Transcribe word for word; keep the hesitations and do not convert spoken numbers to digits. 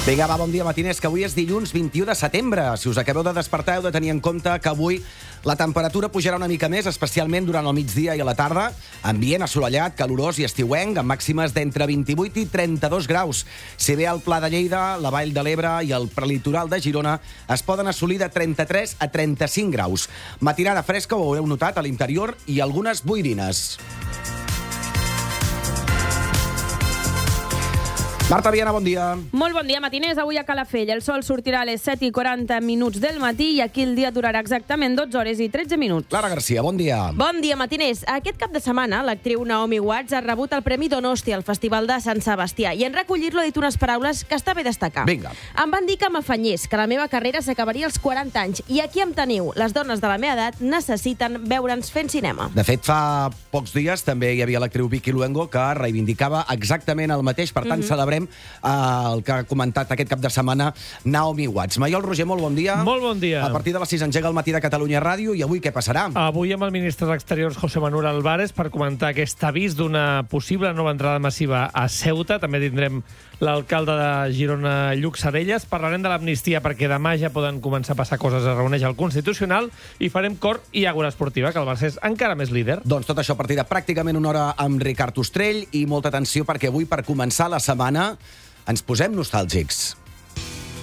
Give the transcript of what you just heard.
Vinga, va, bon dia, matiners, que avui és dilluns vint-i-u de setembre. Si us acabeu de despertar, heu de tenir en compte que avui la temperatura pujarà una mica més, especialment durant el migdia i a la tarda. Ambient assolellat, calorós i estiuenc, amb màximes d'entre vint-i-vuit i trenta-dos graus. Si bé al Pla de Lleida, la Vall de l'Ebre i el prelitoral de Girona es poden assolir de trenta-tres a trenta-cinc graus. Matinada fresca, ho haureu notat, a l'interior, i algunes boirines. Marta Viana, bon dia. Molt bon dia, matiners. Avui a Calafell el sol sortirà a les set i quaranta minuts del matí i aquí el dia durarà exactament dotze hores i tretze minuts. Clara Garcia, bon dia. Bon dia, matiners. Aquest cap de setmana l'actriu Naomi Watts ha rebut el Premi Donosti al Festival de Sant Sebastià i en recollir-lo ha dit unes paraules que està bé destacar. Vinga. Em van dir que m'afanyés, que la meva carrera s'acabaria als quaranta anys i aquí em teniu. Les dones de la meva edat necessiten veure'ns fent cinema. De fet, fa pocs dies també hi havia l'actriu Vicky Luengo que reivindicava exactament el mateix. Per tant, mm-hmm. celebrem Uh, el que ha comentat aquest cap de setmana Naomi Watts. Maiol Roger, molt bon dia. Molt bon dia. A partir de les sis engega el matí de Catalunya Ràdio i avui què passarà? Avui amb el ministre d'Exteriors, José Manuel Álvarez, per comentar aquest avís d'una possible nova entrada massiva a Ceuta. També tindrem l'alcalde de Girona, Lluc Sarelles. Parlarem de l'amnistia perquè demà ja poden començar a passar coses. Es reuneix el Constitucional i farem cor i àgora esportiva, que el Barça és encara més líder. Doncs tot això a partir de pràcticament una hora amb Ricard Ostrell i molta atenció perquè avui, per començar la setmana, ens posem nostàlgics.